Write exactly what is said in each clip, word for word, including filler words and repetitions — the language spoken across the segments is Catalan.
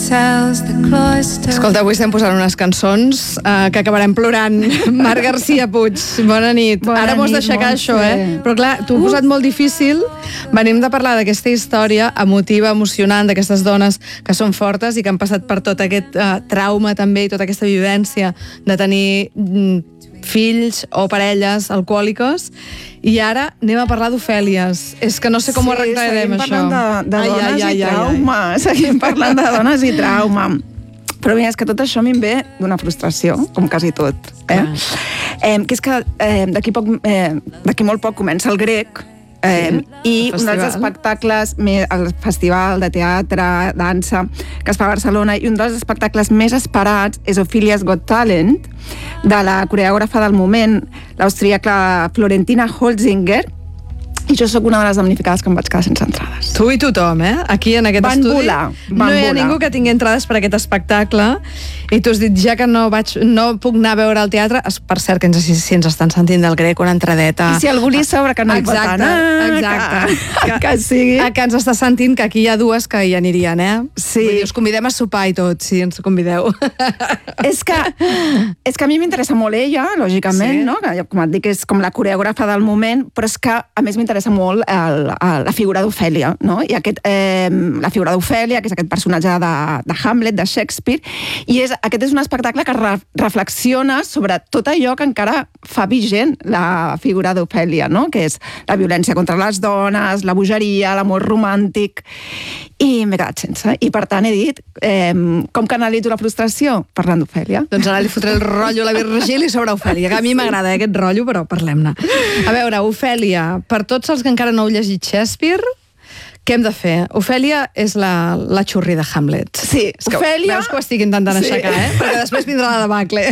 Escolta, avui estem posant unes cançons uh, que acabarem plorant. Marc Garcia Puig, bona nit. Bona Ara m'ho has nit, d'aixecar, Montse. això, eh? Però clar, t'ho he posat molt difícil. Venim de parlar d'aquesta història emotiva, emocionant, d'aquestes dones que són fortes i que han passat per tot aquest uh, trauma també i tota aquesta vivència de tenir mm, fills o parelles alcohòliques. I ara anem a parlar d'Ofèlies. És que no sé com sí, ho arreglarem, això. Sí, seguim parlant de, de ai, dones ai, ai, i ai, trauma. ai. Seguim parlant de dones i trauma. Però mira, és que tot això a mi em ve d'una frustració, com quasi tot. Eh? Eh, que és que eh, d'aquí poc, eh, d'aquí molt poc comença el grec, Eh, sí, i un dels espectacles, el festival de teatre, dansa, que es fa a Barcelona, i un dels espectacles més esperats és Ophelia's Got Talent, de la coreògrafa del moment, l'austríaca Florentina Holzinger, i jo sóc una de les damnificades que em vaig quedar sense entrades. Tu i tothom, eh? Aquí, en aquest van estudi, volar, van no hi ha volar. ningú que tingui entrades per aquest espectacle, i tu has dit, ja que no, vaig, no puc anar a veure el teatre, per cert, que ens, si, si ens estan sentint del grec, una entradeta... I si algú li sobra que no hi pot anar... Exacte, que, que, que sigui... Que ens està sentint, que aquí hi ha dues que hi anirien, eh? Sí. Vull dir, us convidem a sopar i tot, si ens convideu. És que, és que a mi m'interessa molt ella, lògicament, sí. No? Que, com et dic, és com la coreògrafa del moment, però és que, a més, m'interessa molt el, el, la figura d'Ofèlia, no? I aquest, eh, la figura d'Ofèlia, que és aquest personatge de, de Hamlet, de Shakespeare, i és, aquest és un espectacle que re, reflexiona sobre tot allò que encara fa vigent la figura d'Ofèlia, no? Que és la violència contra les dones, la bogeria, l'amor romàntic, i m'he quedat sense. I per tant he dit, eh, com canalitzo la frustració? Parlant d'Ofèlia. Doncs ara li fotré el rotllo a la Virgili sobre Ofèlia, que a mi m'agrada aquest rotllo, però parlem-ne. A veure, Ofèlia, per tots els que encara no heu llegit Shakespeare, què hem de fer? Ofèlia és la, la xurri de Hamlet. Sí, és que Ofèlia... Veus que ho estic intentant sí. aixecar, eh? Perquè després vindrà la debacle.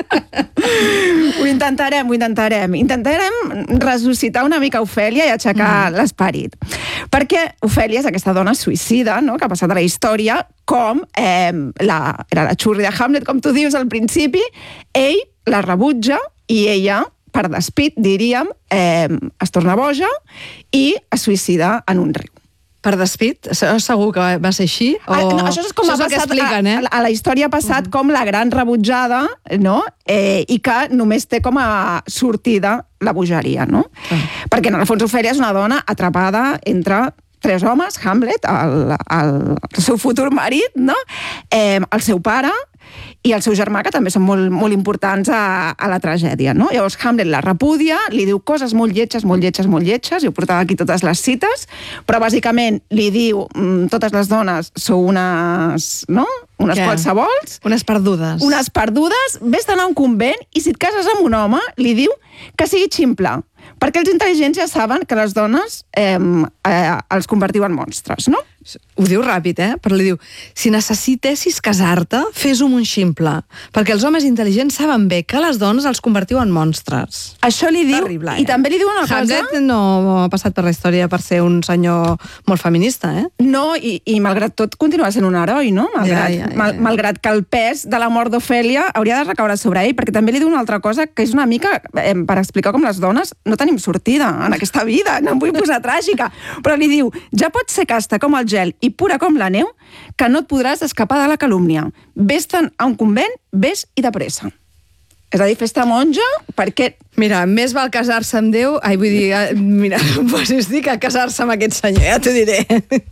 Ho intentarem, ho intentarem. Intentarem ressuscitar una mica Ofèlia i aixecar mm. l'esperit. Perquè Ofèlia és aquesta dona suïcida, no?, que ha passat a la història com eh, la, era la xurri de Hamlet, com tu dius al principi, ell la rebutja i ella, per despit, diríem, eh, es torna boja i es suïcida en un riu. Per despit? Segur que va ser així? O... Ah, no, això és com això ha és passat expliquen, eh? a, a la història ha passat uh -huh. com la gran rebutjada, no? Eh, i que només té com a sortida la bogeria, no? Uh -huh. Perquè en el fons Ofèlia és una dona atrapada entre tres homes, Hamlet, el, el, el seu futur marit, no? Eh, el seu pare i el seu germà, que també són molt, molt importants a, a la tragèdia, no? Llavors Hamlet la repudia, li diu coses molt lletges, molt lletges, molt lletges, i ho portava aquí totes les cites, però bàsicament li diu mmm, totes les dones sou unes, no? Unes Què? qualsevols. Unes perdudes. Unes perdudes, vés d'anar a un convent i si et cases amb un home, li diu que sigui ximple, perquè els intel·ligents ja saben que les dones eh, eh, els convertiu en monstres, no? Ho diu ràpid, eh? Però li diu, si necessitessis casar-te, fes-ho amb un ximple, perquè els homes intel·ligents saben bé que les dones els convertiu en monstres. Això li diu, Terrible, eh? I també li diu una cosa... Hamlet no ha passat per la història per ser un senyor molt feminista, eh? No, i, i malgrat tot continua sent un heroi, no? Malgrat, ja, ja, ja. Mal, malgrat que el pes de la mort d'Ofèlia hauria de recaure sobre ell, perquè també li diu una altra cosa que és una mica eh, per explicar com les dones no tenim sortida en aquesta vida, no em vull posar tràgica, però li diu, ja pots ser casta com el gel i pura com la neu, que no et podràs escapar de la calúmnia. Vés-te'n a un convent, vés i de pressa. És a dir, fes-te monja, perquè... Mira, més val casar-se amb Déu... Ai, vull dir, eh, mira, pues és dir que casar-se amb aquest senyor, ja t'ho diré.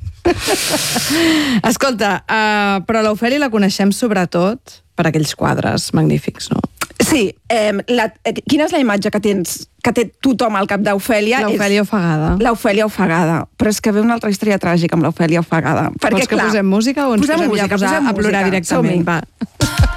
Escolta, uh, però l'Ofèlia la coneixem sobretot per aquells quadres magnífics, no? Sí, eh, la, eh, quina és la imatge que tens, que té tothom al cap d'Ofèlia? L'Ofèlia ofegada. L'Ofèlia ofegada. Però és que ve una altra història tràgica amb l'Ofèlia ofegada. Perquè, Vols que clar, posem música o ens posem, posem música, ja a, posar, posem a plorar música. Directament? Va.